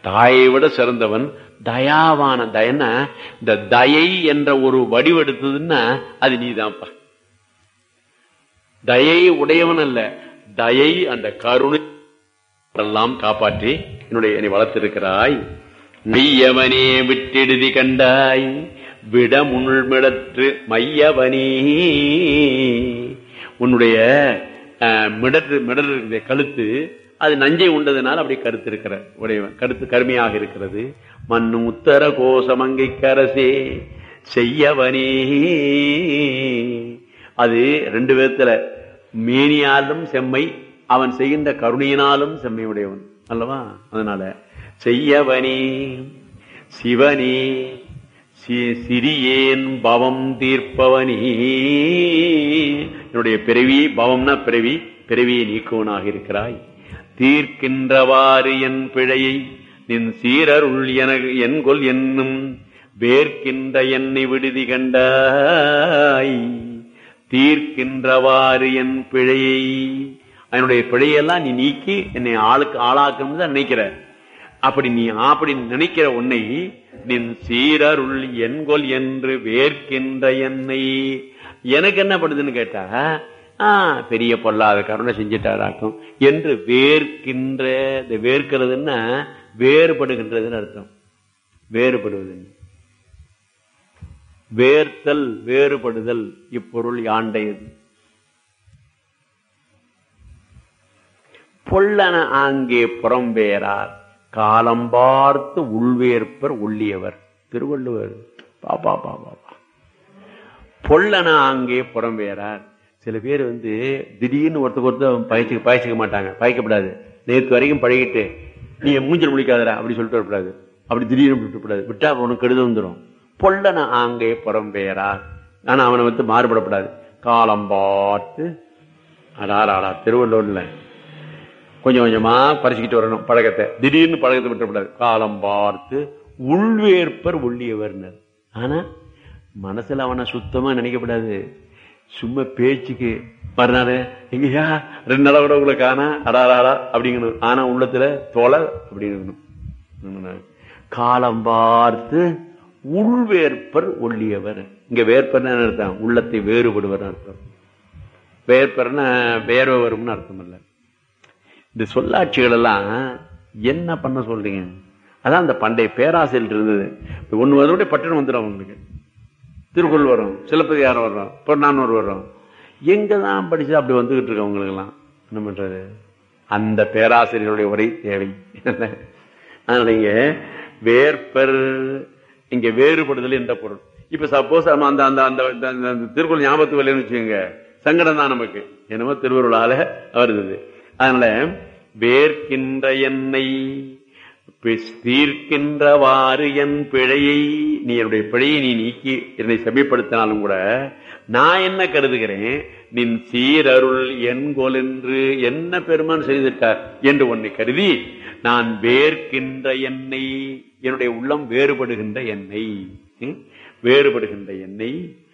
தாயை விட சிறந்தவன் தயாவான தயன்னா, இந்த தயை என்ற ஒரு வடிவெடுத்ததுன்னா அது நீதான்ப்பா. தயை உடையவன் அல்ல, தயை அந்த கருணை எல்லாம் காப்பாற்றி என்னை வளர்த்திருக்கிறாய். மெய்யவனே விட்டெடுதி கண்டாய் விடமுள்மிடற்று மையவனே. உன்னுடைய மிடற்று கழுத்து அது நஞ்சை உண்டதுனால அப்படி கருத்து இருக்கிற உடையவன், கருத்து கருமையாக இருக்கிறது. மண்ணு உத்தர கோசமங்கை கரசே செய்யவனே. அது ரெண்டு விதத்துல, மேனியாலும் செம்மை, அவன் செய்கின்ற கருணையினாலும் செம்மை உடையவன் அல்லவா. அதனால செய்யவனே சிவனே சிறியேன் பவம் தீர்ப்பவனே. என்னுடைய பிறவி, பவம்னா பிறவி, பிறவியை நீக்குவனாக இருக்கிறாய். தீர்க்கின்றவாறு என் பிழையை நின் சீரருள் என்கொல் என்னும் வேர்க்கின்ற என்னை விடுதி கண்டாய். தீர்க்கின்றவாறு என் பிழையை, என்னுடைய பிழையெல்லாம் நீ நீக்கி என்னை ஆளாக்கணும் தான் நினைக்கிற. அப்படி நீ அப்படி நினைக்கிற உன்னை நின் சீரருள் என்கொல் என்று வேர்க்கின்ற என்னை, எனக்கு என்ன பண்ணுதுன்னு கேட்டா, பெரிய பொல்லாத கருணை செஞ்சிட்டாராக்கும் என்று வேர்க்கின்ற. இந்த வேர்க்கிறதுன்னா வேறுபடுகின்றதுன்னு அர்த்தம். வேறுபடுவது, வேர்த்தல், வேறுபடுதல், இப்பொருள் யாண்டையது. பொல்லன ஆங்கே புறம்பேரார் காலம் பார்த்து உள்வேற்பர் உள்ளியவர். திருவள்ளுவர். பாப்பா பாப்பா. பொல்லன ஆங்கே புறம்பேரார். சில பேர் திடீர்னு ஒருத்தர் பாய்ச்சிக்க மாட்டாங்க. பாய்க்கப்படாது. நேற்று வரைக்கும் பழகிட்டு நீ மூஞ்சல் முடிக்காதரா அப்படி சொல்லிட்டு வரக்கூடாது. அப்படி திடீர்னு விட்டுக்கூடாது. விட்டா அவனுக்கு கெடுதல் வந்துடும். பொல்லன ஆங்கே புறம்பேரார். ஆனா அவனை மாறுபடப்படாது. காலம் பார்த்து அடாரா. திருவள்ளூர்ல கொஞ்சம் கொஞ்சமா பறிச்சுக்கிட்டு வரணும் பழக்கத்தை. திடீர்னு பழக்கத்தை விட்டுக்கூடாது. காலம் பார்த்து உள்வேற்பர் உள்ளியவர். ஆனா மனசுல அவனை சுத்தமா நினைக்கப்படாது. சும்மா பேச்சுக்கு மறுநாள் எங்கயா 2 நாளா கூட உங்களை காணா அடாராடா அப்படிங்கணும். ஆனா உள்ளத்துல தோலை அப்படின்னு. காலம் பார்த்து உள்வேற்பர் ஒள்ளியவர். இங்க வேற்பர் அர்த்தம் உள்ளத்தை வேறுபடுவர் அர்த்தம். வேற்பர்னா வேர்வை வரும்னு அர்த்தம் இல்ல. இந்த சொல்லாட்சிகள் எல்லாம் என்ன பண்ண சொல்றீங்க? அதான் அந்த பண்டைய பேராசையில் இருந்தது. ஒண்ணு வருடைய பட்டணம் வந்துடும் அவங்களுக்கு. திருக்குறள் வரும், சிலப்பதிகாரம் வர்றோம், பொன்னானூறு வர்றோம். எங்கதான் படிச்சு அப்படி வந்துகிட்டு இருக்கு அவங்களுக்கு எல்லாம். என்ன பண்றது? அந்த பேராசிரியர்களுடைய உரை தேவை. அதனால இங்க வேற்பர், இங்க வேறுபடுதல் என்ற பொருள். இப்ப சப்போஸ் அந்த திருக்குறள் ஞாபகத்துக்கு வரலன்னு வச்சுக்கோங்க, சங்கடம் தான் நமக்கு. என்னமோ திருவருளால வருது. அதனால வேர்க்கின்ற என்னை தீர்க்கின்றவாறு என் பிழையை, நீ என்னுடைய பிழையை நீ நீக்கி என்னை செம்மைப்படுத்தினாலும் கூட நான் என்ன கருதுகிறேன், நின் சீரருள் என்கொல் என்று என்ன பெருமான் செய்திருக்கார் என்று உன்னை கருதி நான் வேர்க்கின்ற என்னை, என்னுடைய உள்ளம் வேறுபடுகின்ற என்னை, வேறுபடுகின்ற என்னை